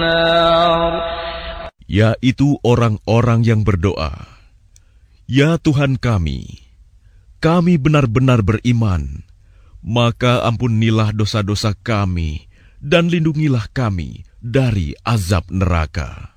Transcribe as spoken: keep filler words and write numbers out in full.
النار yaitu orang-orang yang berdoa, "Ya Tuhan kami, kami benar-benar beriman, maka ampunilah dosa-dosa kami dan lindungilah kami dari azab neraka."